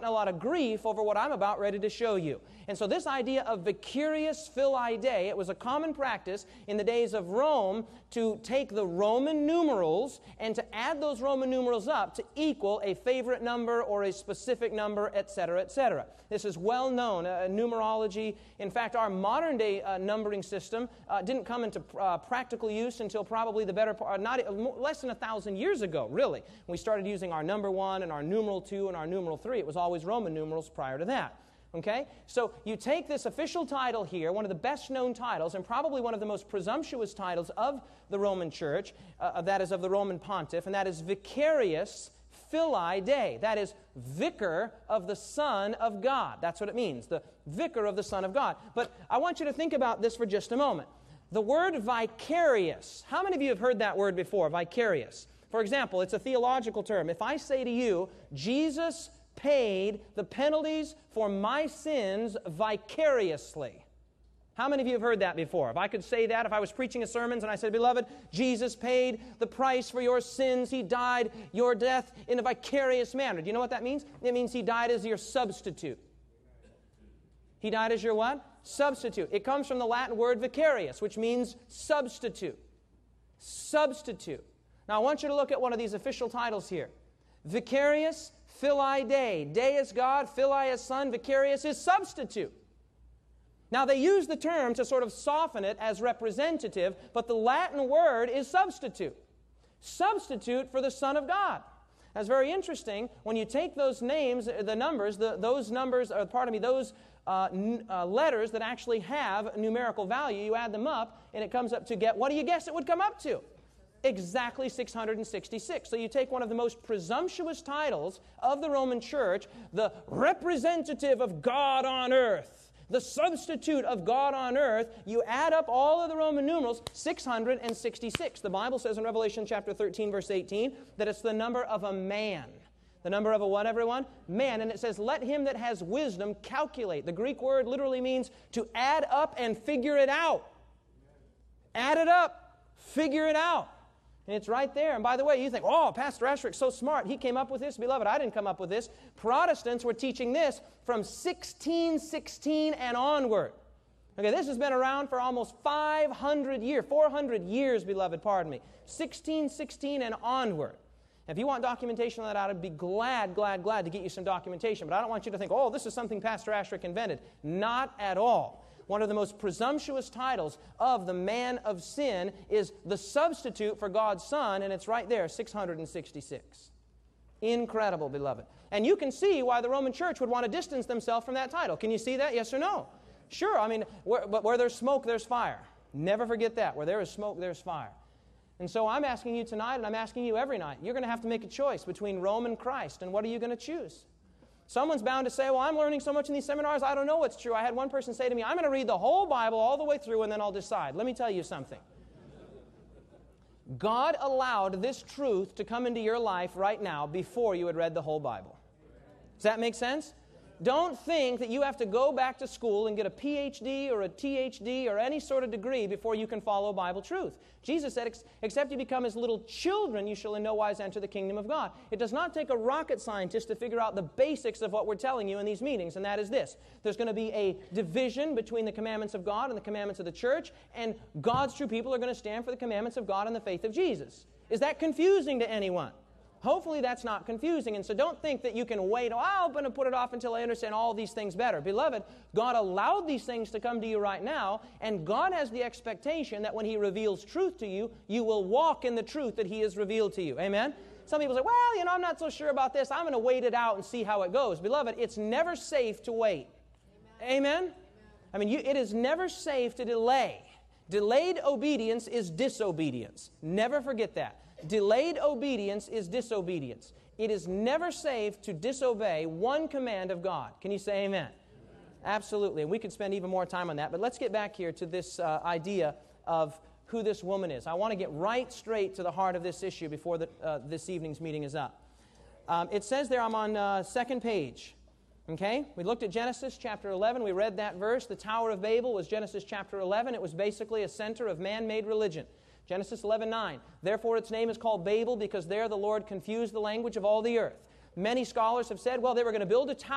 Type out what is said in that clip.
a lot of grief over what I'm about ready to show you. And so this idea of vicarious filii Dei, it was a common practice in the days of Rome to take the Roman numerals and to add those Roman numerals up to equal a favorite number or a specific number, etc., etc. This is well known, numerology. In fact, our modern day numbering system didn't come into practical use until probably the better part, less than 1,000 years ago, really. We started using our number 1 and our numeral 2 and our numeral 3. It was always Roman numerals prior to that. Okay? So you take this official title here, one of the best known titles, and probably one of the most presumptuous titles of the Roman Church, that is of the Roman Pontiff, and that is Vicarius Filii Dei. That is Vicar of the Son of God. That's what it means, the Vicar of the Son of God. But I want you to think about this for just a moment. The word vicarious, how many of you have heard that word before, vicarious? For example, it's a theological term. If I say to you, Jesus paid the penalties for my sins vicariously. How many of you have heard that before? If I could say that, if I was preaching a sermon and I said, beloved, Jesus paid the price for your sins. He died your death in a vicarious manner. Do you know what that means? It means He died as your substitute. He died as your what? Substitute. It comes from the Latin word vicarious, which means substitute. Substitute. Now I want you to look at one of these official titles here. Vicarius Filii Dei. Dei is God, Filii is Son, vicarious is substitute. Now they use the term to sort of soften it as representative, but the Latin word is substitute. Substitute for the Son of God. That's very interesting. When you take those names, the numbers, those letters that actually have numerical value, you add them up, and it comes up to get, what do you guess it would come up to? Exactly 666. So you take one of the most presumptuous titles of the Roman Church, the representative of God on earth, the substitute of God on earth, you add up all of the Roman numerals, 666. The Bible says in Revelation chapter 13, verse 18, that it's the number of a man. The number of a what, everyone? Man. And it says, let him that has wisdom calculate. The Greek word literally means to add up and figure it out. Add it up. Figure it out. And it's right there. And by the way, you think, oh, Pastor Asherick's so smart. He came up with this. Beloved, I didn't come up with this. Protestants were teaching this from 1616 and onward. Okay, this has been around for almost 500 years, 400 years, beloved, pardon me. 1616 and onward. If you want documentation on that, I'd be glad to get you some documentation. But I don't want you to think, oh, this is something Pastor Asherick invented. Not at all. One of the most presumptuous titles of the man of sin is the substitute for God's Son, and it's right there, 666. Incredible, beloved. And you can see why the Roman Church would want to distance themselves from that title. Can you see that? Yes or no? Sure. I mean, where there's smoke, there's fire. Never forget that. Where there is smoke, there's fire. And so I'm asking you tonight, and I'm asking you every night, you're going to have to make a choice between Rome and Christ, and what are you going to choose? Someone's bound to say, well, I'm learning so much in these seminars, I don't know what's true. I had one person say to me, I'm going to read the whole Bible all the way through, and then I'll decide. Let me tell you something. God allowed this truth to come into your life right now before you had read the whole Bible. Does that make sense? Don't think that you have to go back to school and get a PhD or a THD or any sort of degree before you can follow Bible truth. Jesus said, except you become as little children, you shall in no wise enter the kingdom of God. It does not take a rocket scientist to figure out the basics of what we're telling you in these meetings, and that is this. There's going to be a division between the commandments of God and the commandments of the church, and God's true people are going to stand for the commandments of God and the faith of Jesus. Is that confusing to anyone? Hopefully that's not confusing, and so don't think that you can wait, I'm going to put it off until I understand all these things better. Beloved, God allowed these things to come to you right now, and God has the expectation that when He reveals truth to you, you will walk in the truth that He has revealed to you. Amen? Some people say, well, I'm not so sure about this. I'm going to wait it out and see how it goes. Beloved, it's never safe to wait. Amen? Amen? I mean, it is never safe to delay. Delayed obedience is disobedience. Never forget that. Delayed obedience is disobedience. It is never safe to disobey one command of God. Can you say amen? Amen. Absolutely. And we could spend even more time on that. But let's get back here to this idea of who this woman is. I want to get right straight to the heart of this issue before this evening's meeting is up. It says there, I'm on second page. Okay? We looked at Genesis chapter 11. We read that verse. The Tower of Babel was Genesis chapter 11. It was basically a center of man-made religion. Genesis 11:9. Therefore its name is called Babel, because there the Lord confused the language of all the earth. Many scholars have said, well, they were going to build a tower